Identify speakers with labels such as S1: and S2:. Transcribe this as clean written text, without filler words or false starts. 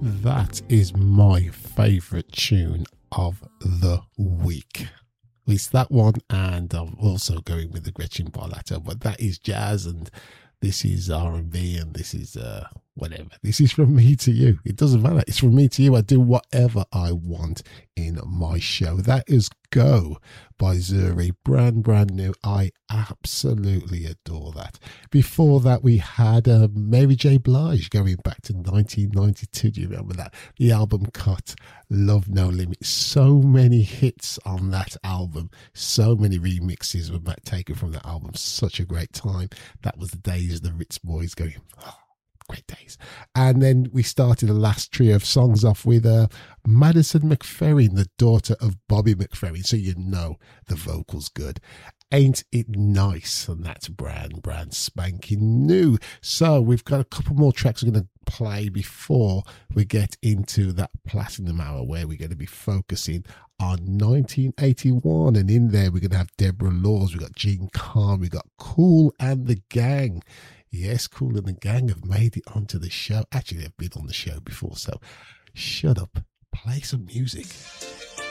S1: That is my favourite tune of the week. At least that one, and I'm also going with the Gretchen Parlato, but that is jazz and this is R&B and this is whatever. This is from me to you. It doesn't matter. It's from me to you. I do whatever I want in my show. That is Go by Zuri. Brand new. I absolutely adore that. Before that, we had Mary J. Blige going back to 1992. Do you remember that? The album Cut, Love No Limit. So many hits on that album. So many remixes were taken from that album. Such a great time. That was the days of the Ritz Boys going, oh, great days. And then we started the last trio of songs off with Madison McFerrin, the daughter of Bobby McFerrin, so you know the vocal's good. Ain't It Nice? And that's brand spanking new. So we've got a couple more tracks we're going to play before we get into that Platinum Hour, where we're going to be focusing on 1981. And in there we're going to have Deborah Laws, we've got Gene Khan, we've got Kool and the Gang. Yes, Kool and the Gang have made it onto the show. Actually, they've been on the show before, so shut up. Play some music.